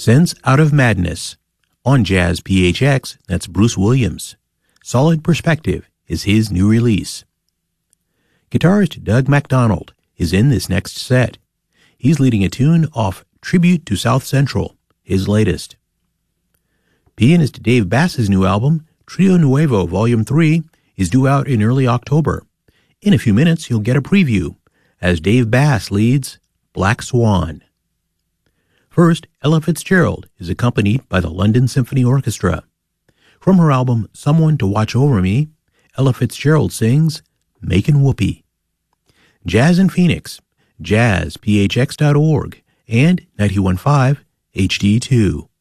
Sense Out of Madness. On Jazz PHX, that's Bruce Williams. Solid Perspective is his new release. Guitarist Doug MacDonald is in this next set. He's leading a tune off Tribute to South Central, his latest. Pianist Dave Bass's new album, Trio Nuevo Volume 3, is due out in early October. In a few minutes, you'll get a preview as Dave Bass leads Black Swan. First, Ella Fitzgerald is accompanied by the London Symphony Orchestra. From her album Someone to Watch Over Me, Ella Fitzgerald sings Makin' Whoopee. Jazz in Phoenix, jazzphx.org, and 91.5 HD2.